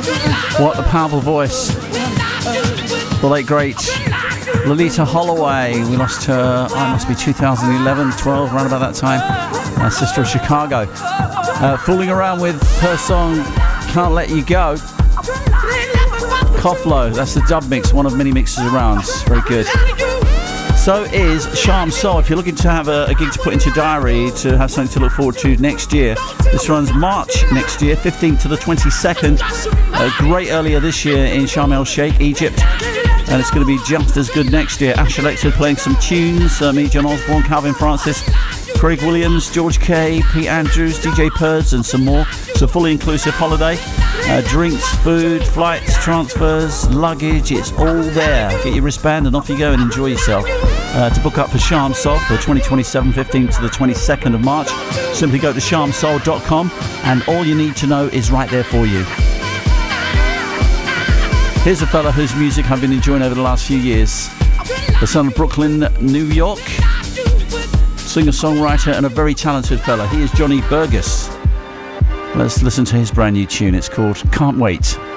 What a powerful voice. The late great Loleatta Holloway. We lost her, it must be 2011, 12, around about that time. Sister of Chicago. Fooling around with her song Can't Let You Go. Kofflo, that's the dub mix, one of many mixes around. Very good. So is Charm Soul. If you're looking to have a gig to put into your diary, to have something to look forward to next year, this runs March next year, 15th to the 22nd. Great earlier this year in Sharm el Sheikh, Egypt. And it's going to be just as good next year. Ash Alexa playing some tunes. Me, John Osborne, Calvin Francis, Craig Williams, George Kay, Pete Andrews, DJ Purds, and some more. It's a fully inclusive holiday. Drinks, food, flights, transfers, luggage, it's all there. Get your wristband and off you go and enjoy yourself. To book up for Charm Soul for 2027, 15th to the 22nd of March, simply go to charmsoul.com and all you need to know is right there for you. Here's a fella whose music I've been enjoying over the last few years. The son of Brooklyn, New York. Singer-songwriter and a very talented fella. He is Johnny Burgess. Let's listen to his brand new tune. It's called Can't Wait.